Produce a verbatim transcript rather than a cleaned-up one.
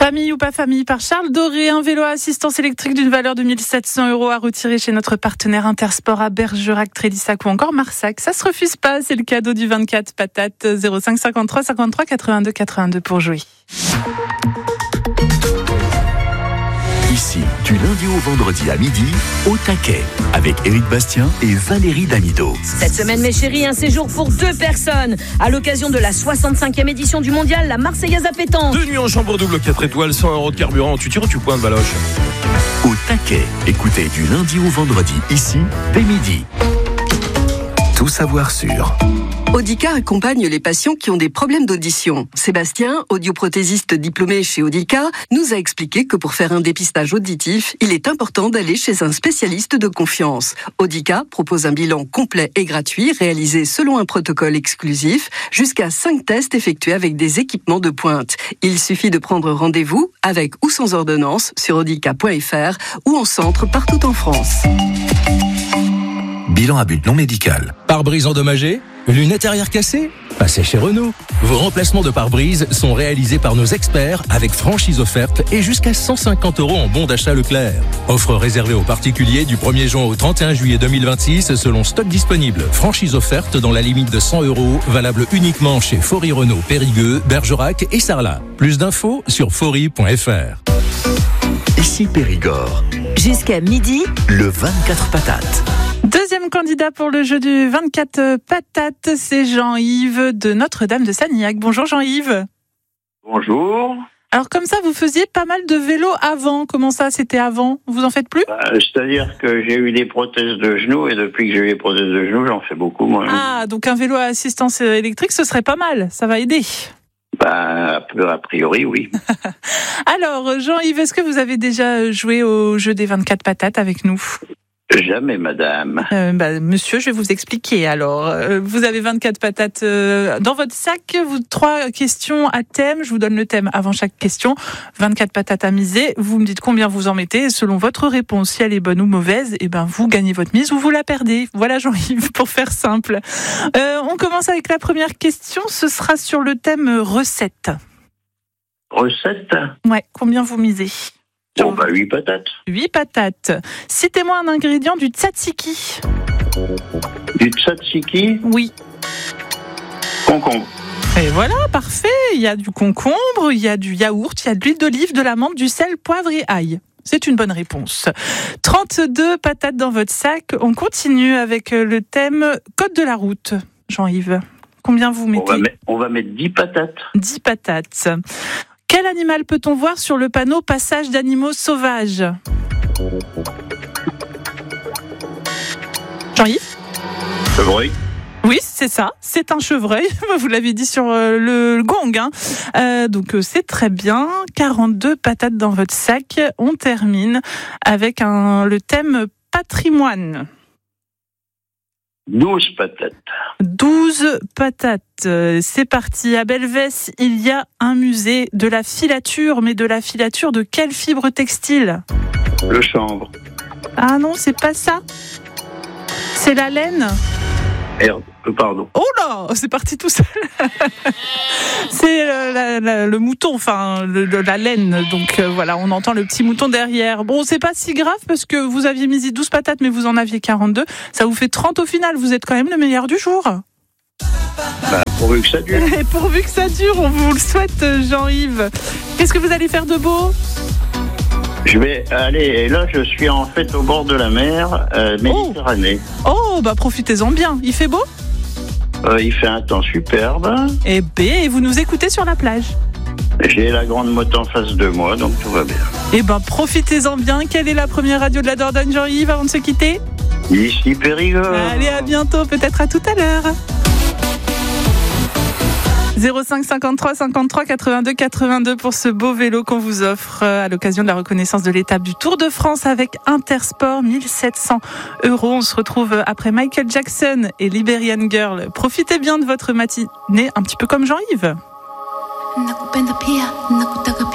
Famille ou pas famille par Charles Doré, un vélo à assistance électrique d'une valeur de mille sept cents euros à retirer chez notre partenaire Intersport à Bergerac, Trélissac ou encore Marsac. Ça se refuse pas, c'est le cadeau du vingt-quatre patates. zéro cinq cinquante-trois cinquante-trois quatre-vingt-deux quatre-vingt-deux pour jouer. Ici, du lundi au vendredi à midi, au taquet, avec Éric Bastien et Valérie Damido. Cette semaine, mes chéris, un séjour pour deux personnes à l'occasion de la soixante-cinquième édition du mondial, la Marseillaise à pétanque. Deux nuits en chambre double, quatre étoiles, cent euros de carburant. Tu tires ou tu pointes, Valoche? Au taquet, écoutez du lundi au vendredi, ici, dès midi. Tout savoir sur... Audica accompagne les patients qui ont des problèmes d'audition. Sébastien, audioprothésiste diplômé chez Audica, nous a expliqué que pour faire un dépistage auditif, il est important d'aller chez un spécialiste de confiance. Audica propose un bilan complet et gratuit, réalisé selon un protocole exclusif, jusqu'à cinq tests effectués avec des équipements de pointe. Il suffit de prendre rendez-vous, avec ou sans ordonnance, sur audica point f r ou en centre partout en France. Bilan à but non médical. Pare-brise endommagé? Lunettes arrière cassées? Passez chez Renault. Vos remplacements de pare-brise sont réalisés par nos experts avec franchise offerte et jusqu'à cent cinquante euros en bon d'achat Leclerc. Offre réservée aux particuliers du premier juin au trente et un juillet deux mille vingt-six selon stock disponible. Franchise offerte dans la limite de cent euros, valable uniquement chez Faury Renault, Périgueux, Bergerac et Sarlat. Plus d'infos sur faury point f r. Ici Périgord. Jusqu'à midi, Le vingt-quatre patates. Deuxième candidat pour le jeu du vingt-quatre patates, c'est Jean-Yves de Notre-Dame de Sanilhac. Bonjour Jean-Yves. Bonjour. Alors comme ça, vous faisiez pas mal de vélo avant. Comment ça, c'était avant? Vous en faites plus? Bah, c'est-à-dire que j'ai eu des prothèses de genoux et depuis que j'ai eu les prothèses de genoux, j'en fais beaucoup moins. Ah, donc un vélo à assistance électrique, ce serait pas mal. Ça va aider. Bah, a priori, oui. Alors, Jean-Yves, est-ce que vous avez déjà joué au jeu des vingt-quatre patates avec nous? Jamais, madame. Euh, bah, monsieur, je vais vous expliquer. Alors, euh, vous avez vingt-quatre patates euh, dans votre sac. Vous trois questions à thème. Je vous donne le thème avant chaque question. vingt-quatre patates à miser. Vous me dites combien vous en mettez. Et selon votre réponse, si elle est bonne ou mauvaise, et ben vous gagnez votre mise ou vous la perdez. Voilà, Jean-Yves, pour faire simple. Euh, on commence avec la première question. Ce sera sur le thème recette. Recette? Ouais. Combien vous misez? Bon, bah, huit patates. huit patates. Citez-moi un ingrédient du tzatziki. Du tzatziki? Oui. Concombre. Et voilà, parfait. Il y a du concombre, il y a du yaourt, il y a de l'huile d'olive, de la menthe, du sel, poivre et ail. C'est une bonne réponse. trente-deux patates dans votre sac. On continue avec le thème code de la route. Jean-Yves, combien vous mettez? On va, mettre, on va mettre dix patates. dix patates. Quel animal peut-on voir sur le panneau passage d'animaux sauvages? Jean-Yves? Chevreuil. Oui, c'est ça, c'est un chevreuil. Vous l'avez dit sur le gong. Hein. Euh, donc c'est très bien. quarante-deux patates dans votre sac. On termine avec un, le thème patrimoine. douze patates. douze patates. C'est parti. À Belvès, il y a un musée de la filature, mais de la filature de quelle fibre textile? Le chanvre. Ah non, c'est pas ça. C'est la laine. Merde, pardon. Oh là, c'est parti tout seul. C'est euh, la, la, le mouton, enfin le, le, la laine. Donc euh, voilà, on entend le petit mouton derrière. Bon, c'est pas si grave parce que vous aviez mis douze patates, mais vous en aviez quarante-deux. Ça vous fait trente au final. Vous êtes quand même le meilleur du jour. Bah, pourvu que ça dure. Et pourvu que ça dure, on vous le souhaite, Jean-Yves. Qu'est-ce que vous allez faire de beau? Je vais aller, et là je suis en fait au bord de la mer, euh, Méditerranée. Oh, oh bah profitez-en bien. Il fait beau? Euh, il fait un temps superbe. Et B, et vous nous écoutez sur la plage? J'ai la grande moto en face de moi, donc tout va bien. Eh ben profitez-en bien. Quelle est la première radio de la Dordogne, Jean-Yves, avant de se quitter? Ici Périgord. Allez, à bientôt, peut-être à tout à l'heure. zéro cinq cinquante-trois cinquante-trois quatre-vingt-deux quatre-vingt-deux pour ce beau vélo qu'on vous offre à l'occasion de la reconnaissance de l'étape du Tour de France avec Intersport, mille sept cents euros. On se retrouve après Michael Jackson et Liberian Girl. Profitez bien de votre matinée, un petit peu comme Jean-Yves.